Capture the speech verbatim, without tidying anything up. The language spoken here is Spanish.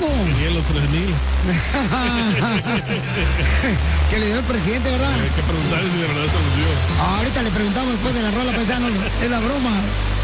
Quería los tres mil. Que le dio el presidente, ¿verdad? Hay que preguntarle si de verdad se los dio. Ahorita le preguntamos después de la rola, paisanos. Es la broma.